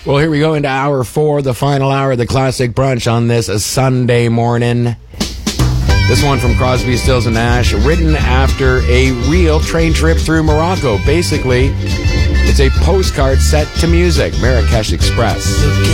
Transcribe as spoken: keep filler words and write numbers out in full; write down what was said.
Well, here we go into hour four, the final hour of the Classic Brunch on this Sunday morning. This one from Crosby, Stills and Nash, written after a real train trip through Morocco. Basically, it's a postcard set to music, Marrakesh Express.